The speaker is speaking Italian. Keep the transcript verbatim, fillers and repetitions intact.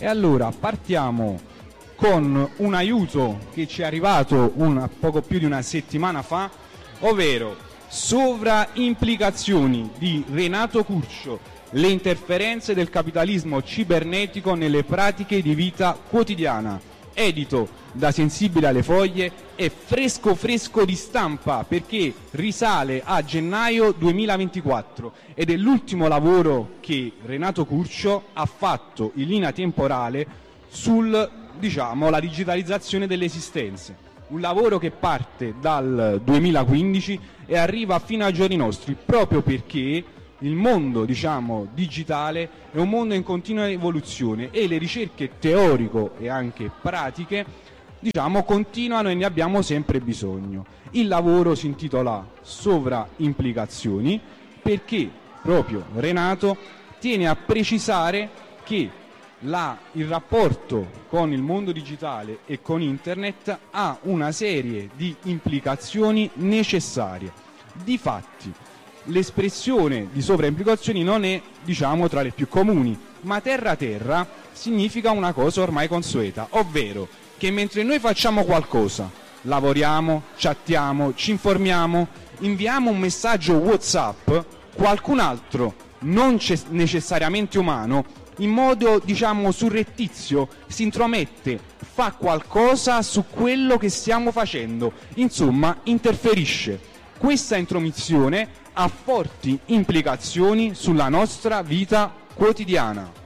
E allora partiamo con un aiuto che ci è arrivato una, poco più di una settimana fa, ovvero Sovraimplicazioni di Renato Curcio, le interferenze del capitalismo cibernetico nelle pratiche di vita quotidiana, edito da Sensibile alle Foglie, è fresco fresco di stampa perché risale a gennaio duemilaventiquattro ed è l'ultimo lavoro che Renato Curcio ha fatto in linea temporale sul, diciamo, la digitalizzazione delle esistenze. Un lavoro che parte dal duemilaquindici e arriva fino ai giorni nostri, proprio perché il mondo, diciamo, digitale è un mondo in continua evoluzione e le ricerche teorico e anche pratiche, diciamo, continuano e ne abbiamo sempre bisogno. Il lavoro si intitola Sovraimplicazioni perché proprio Renato tiene a precisare che la, il rapporto con il mondo digitale e con internet ha una serie di implicazioni necessarie. Difatti, l'espressione di sovraimplicazioni non è, diciamo, tra le più comuni, ma terra terra significa una cosa ormai consueta, ovvero che mentre noi facciamo qualcosa, lavoriamo, chattiamo, ci informiamo, inviamo un messaggio WhatsApp, qualcun altro, non necessariamente umano, in modo, diciamo, surrettizio, si intromette, fa qualcosa su quello che stiamo facendo, insomma, interferisce. Questa intromissione ha forti implicazioni sulla nostra vita quotidiana.